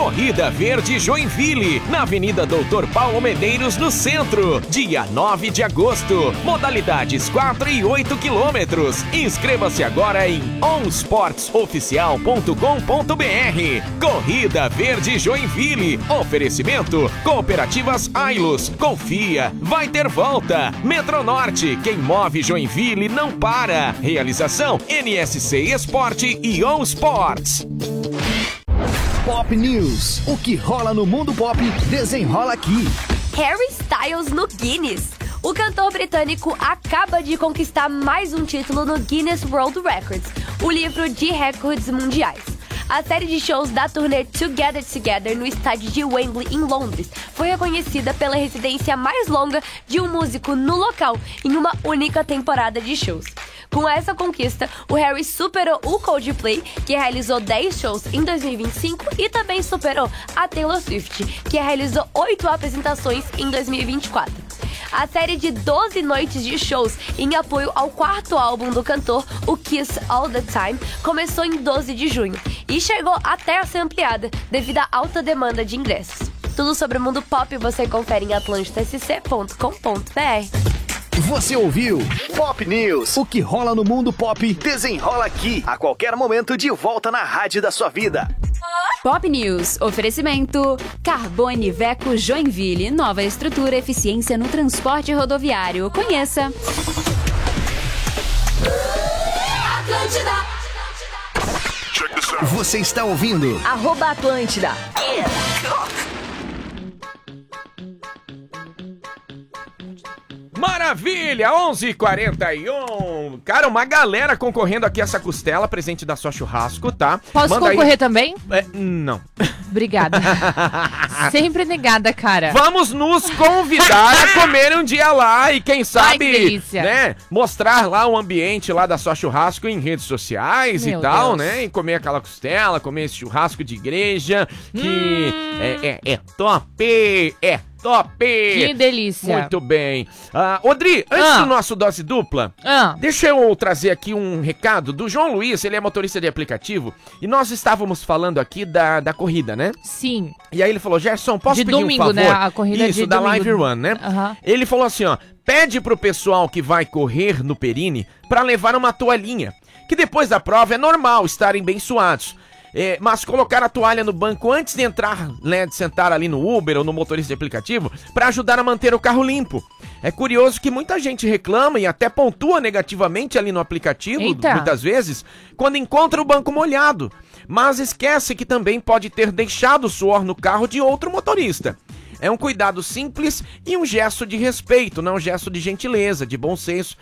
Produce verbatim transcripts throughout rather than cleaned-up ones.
Corrida Verde Joinville, na Avenida Doutor Paulo Medeiros, no centro, dia nove de agosto. Modalidades quatro e oito quilômetros. Inscreva-se agora em on sports oficial ponto com ponto b r. Corrida Verde Joinville. Oferecimento Cooperativas Ailos. Confia, vai ter volta. Metronorte, quem move Joinville não para. Realização N S C Esporte e On Sports. Pop News. O que rola no mundo pop, desenrola aqui. Harry Styles no Guinness. O cantor britânico acaba de conquistar mais um título no Guinness World Records, o livro de recordes mundiais. A série de shows da turnê Together Together no estádio de Wembley, em Londres, foi reconhecida pela residência mais longa de um músico no local em uma única temporada de shows. Com essa conquista, o Harry superou o Coldplay, que realizou dez shows em dois mil e vinte e cinco, e também superou a Taylor Swift, que realizou oito apresentações em dois mil e vinte e quatro. A série de doze noites de shows em apoio ao quarto álbum do cantor, o Kiss All The Time, começou em doze de junho e chegou até a ser ampliada devido à alta demanda de ingressos. Tudo sobre o mundo pop você confere em atlântida s c ponto com ponto b r. Você ouviu Pop News. O que rola no mundo pop, desenrola aqui. A qualquer momento, de volta na rádio da sua vida. Pop News. Oferecimento Carbone Veco Joinville. Nova estrutura, eficiência no transporte rodoviário. Conheça. Atlântida. Você está ouvindo Arroba Atlântida. Maravilha, onze e quarenta e um. Cara, uma galera concorrendo aqui a essa costela, presente da sua churrasco, tá? Posso Manda concorrer aí... também? É, não. Obrigada. Sempre negada, cara. Vamos nos convidar a comer um dia lá e quem sabe, Ai, que delícia. né, mostrar lá o ambiente lá da sua churrasco em redes sociais Meu e tal, Deus. né? E comer aquela costela, comer esse churrasco de igreja, que Hum. é, é, é top, é top. Que delícia. Muito bem. Ah, Odri, antes Ah. do nosso dose dupla, Ah. deixa eu trazer aqui um recado do João Luiz, ele é motorista de aplicativo, e nós estávamos falando aqui da, da corrida, né? Sim. E aí ele falou, Gerson, posso De pedir domingo, um favor? né? A corrida Isso, de da domingo. Live Run, né? Aham. Ele falou assim, ó, pede pro pessoal que vai correr no Perini pra levar uma toalhinha, que depois da prova é normal estarem bem suados. É, mas colocar a toalha no banco antes de entrar, né, de sentar ali no Uber ou no motorista de aplicativo, para ajudar a manter o carro limpo. É curioso que muita gente reclama e até pontua negativamente ali no aplicativo, Eita. muitas vezes, quando encontra o banco molhado. Mas esquece que também pode ter deixado o suor no carro de outro motorista. É um cuidado simples e um gesto de respeito, não um gesto de gentileza, de bom senso.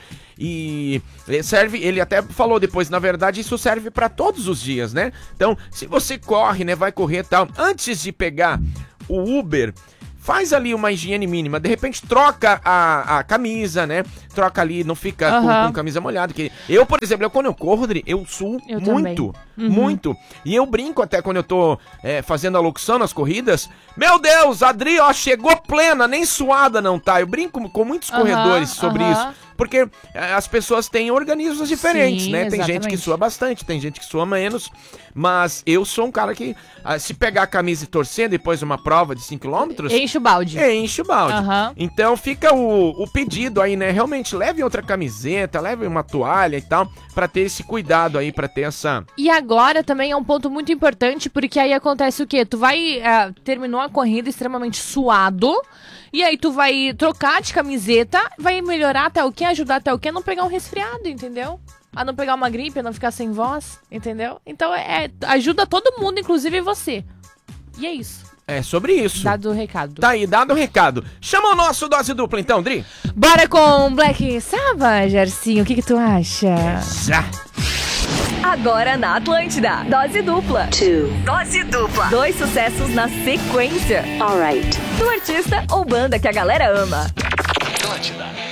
E serve, ele até falou depois, na verdade, isso serve para todos os dias, né? Então, se você corre, né, vai correr e tal, antes de pegar o Uber, faz ali uma higiene mínima, de repente troca a, a camisa, né? Troca ali, não fica com, Aham. com camisa molhada. Que eu, por exemplo, eu, quando eu corro, Rodri, eu suo Eu muito, também. Uhum. muito. E eu brinco até quando eu tô é, fazendo a locução nas corridas. Meu Deus, a Adri, ó, chegou plena, nem suada não tá. Eu brinco com muitos Aham, corredores sobre aham. isso. Porque é, as pessoas têm organismos diferentes, Sim, né? Tem gente que exatamente. sua bastante, tem gente que sua menos. Mas eu sou um cara que, ah, se pegar a camisa e torcer depois de uma prova de cinco quilômetros, Enche o balde. enche o balde. Aham. Então fica o, o pedido aí, né? Realmente, leve outra camiseta, leve uma toalha e tal, pra ter esse cuidado aí, pra ter essa... E agora também é um ponto muito importante, porque aí acontece o quê? Tu vai, eh, terminou a corrida extremamente suado, e aí tu vai trocar de camiseta, vai melhorar até o quê? Ajudar até o quê? A não pegar um resfriado, entendeu? A não pegar uma gripe, a não ficar sem voz, entendeu? Então é, ajuda todo mundo, inclusive você. E é isso. É sobre isso. Dado o recado. Tá aí, dado o recado. Chama o nosso dose dupla então, Dri. Bora com Black Sabbath, Gercinho. O que que tu acha? Já. Agora na Atlântida. Dose dupla. Two. Dose dupla. Dois sucessos na sequência. All right. Do artista ou banda que a galera ama. Atlântida.